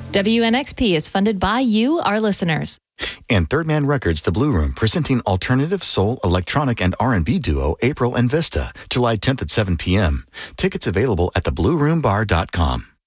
WNXP is funded by you, our listeners. And Third Man Records, The Blue Room, presenting alternative soul, electronic, and R&B duo April and Vista, July 10th at 7 p.m. Tickets available at theblueroombar.com.